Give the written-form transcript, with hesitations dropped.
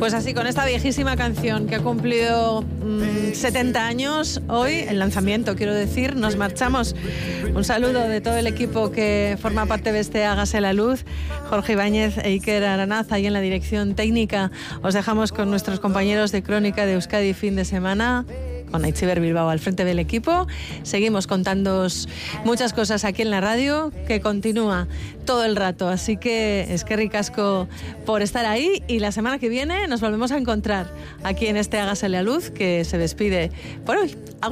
Pues así, con esta viejísima canción que ha cumplido 70 años hoy, el lanzamiento, quiero decir, nos marchamos. Un saludo de todo el equipo que forma parte de este Hágase la Luz, Jorge Ibáñez e Iker Aranaz, ahí en la dirección técnica. Os dejamos con nuestros compañeros de Crónica de Euskadi fin de semana, con Aitziber Bilbao al frente del equipo. Seguimos contándoos muchas cosas aquí en la radio, que continúa todo el rato. Así que eskerrik asko por estar ahí, y la semana que viene nos volvemos a encontrar aquí en este Hágase la Luz, que se despide por hoy.